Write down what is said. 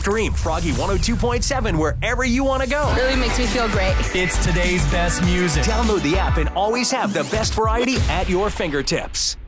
Stream Froggy 102.7 wherever you want to go. Really makes me feel great. It's today's best music. Download the app and always have the best variety at your fingertips.